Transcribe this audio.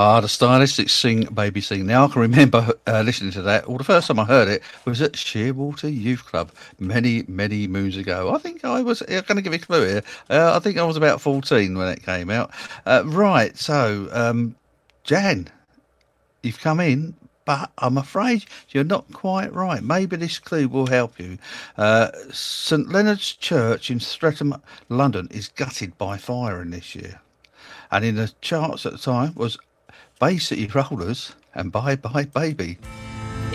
The Stylistics Sing Baby Sing. Now I can remember listening to that. Well, the first time I heard it was at Shearwater Youth Club many, many moons ago. I think I was, I'm going to give you a clue here. I think I was about 14 when it came out. Right, so, Jan, you've come in, but I'm afraid you're not quite right. Maybe this clue will help you. St Leonard's Church in Streatham, London, is gutted by fire in this year. And in the charts at the time was Bay City Rollers and Bye Bye Baby.